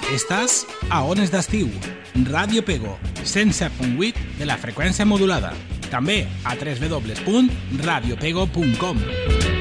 Estàs a Ones d'Estiu, Ràdio Pego, 107.8 de la freqüència modulada. També a www.radiopego.com.